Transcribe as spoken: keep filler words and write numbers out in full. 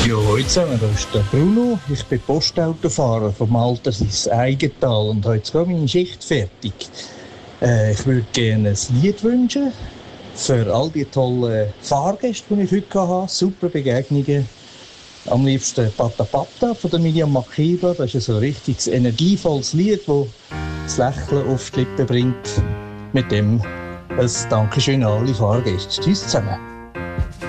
Ja, heute zusammen, da ist der Bruno. Ich bin Postautofahrer vom Altersis Eigental und heute ist gerade meine Schicht fertig. Äh, ich würde gerne ein Lied wünschen für all die tollen Fahrgäste, die ich heute hatte. Super Begegnungen. Am liebsten Pata Pata von der Miriam Makeba. Das ist ein so richtiges energievolles Lied, das das Lächeln auf die Lippen bringt. Mit dem ein Dankeschön an alle Fahrgäste. Tschüss zusammen.